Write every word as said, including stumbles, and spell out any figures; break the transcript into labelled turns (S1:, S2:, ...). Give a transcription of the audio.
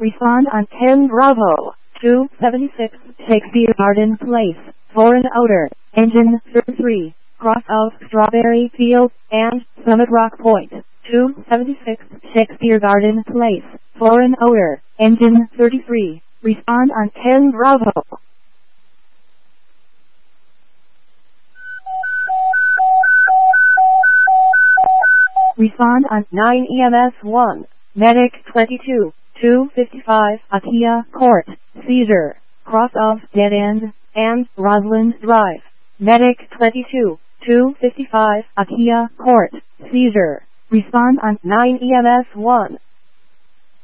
S1: Respond on ten Bravo, two seventy-six Shakespeare Garden Place, Foreign Odor, Engine thirty-three, cross of Strawberry Field, and Summit Rock Point, two seventy-six Shakespeare Garden Place, Foreign Odor, Engine thirty-three. Respond on ten Bravo. Respond on nine E M S one, Medic twenty-two, two fifty-five Akia Court, Seizure, cross of Dead End, and Roslyn Drive. Medic twenty-two, two fifty-five Akia Court, Seizure. Respond on nine E M S one.